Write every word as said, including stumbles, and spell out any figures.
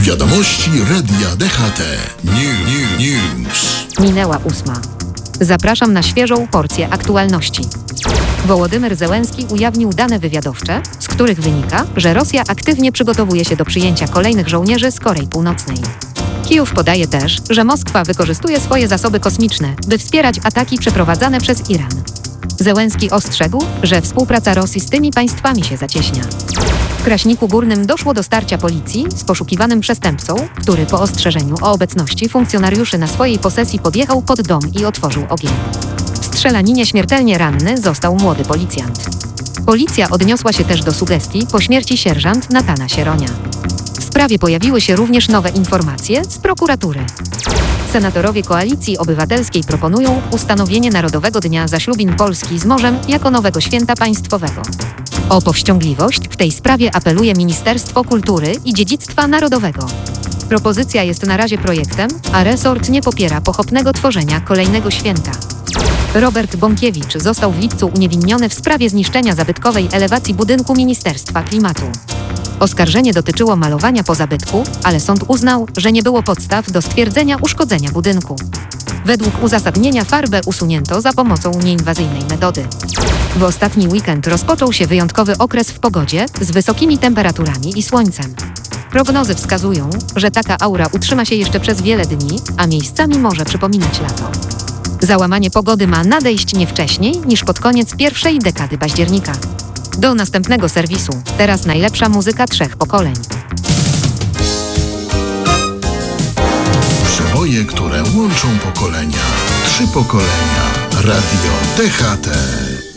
Wiadomości Radia D H T. New, new, news. Minęła ósma. Zapraszam na świeżą porcję aktualności. Wołodymyr Zełenski ujawnił dane wywiadowcze, z których wynika, że Rosja aktywnie przygotowuje się do przyjęcia kolejnych żołnierzy z Korei Północnej. Kijów podaje też, że Moskwa wykorzystuje swoje zasoby kosmiczne, by wspierać ataki przeprowadzane przez Iran. Zełenski ostrzegł, że współpraca Rosji z tymi państwami się zacieśnia. W Kraśniku Górnym doszło do starcia policji z poszukiwanym przestępcą, który po ostrzeżeniu o obecności funkcjonariuszy na swojej posesji podjechał pod dom i otworzył ogień. W strzelaninie śmiertelnie ranny został młody policjant. Policja odniosła się też do sugestii po śmierci sierżant Natana Sieronia. W sprawie pojawiły się również nowe informacje z prokuratury. Senatorowie Koalicji Obywatelskiej proponują ustanowienie Narodowego Dnia Zaślubin Polski z Morzem jako nowego święta państwowego. O powściągliwość w tej sprawie apeluje Ministerstwo Kultury i Dziedzictwa Narodowego. Propozycja jest na razie projektem, a resort nie popiera pochopnego tworzenia kolejnego święta. Robert Bąkiewicz został w lipcu uniewinniony w sprawie zniszczenia zabytkowej elewacji budynku Ministerstwa Klimatu. Oskarżenie dotyczyło malowania po zabytku, ale sąd uznał, że nie było podstaw do stwierdzenia uszkodzenia budynku. Według uzasadnienia farbę usunięto za pomocą nieinwazyjnej metody. W ostatni weekend rozpoczął się wyjątkowy okres w pogodzie z wysokimi temperaturami i słońcem. Prognozy wskazują, że taka aura utrzyma się jeszcze przez wiele dni, a miejscami może przypominać lato. Załamanie pogody ma nadejść nie wcześniej niż pod koniec pierwszej dekady października. Do następnego serwisu. Teraz najlepsza muzyka trzech pokoleń. Przeboje, które łączą pokolenia. Trzy pokolenia. Radio D H T.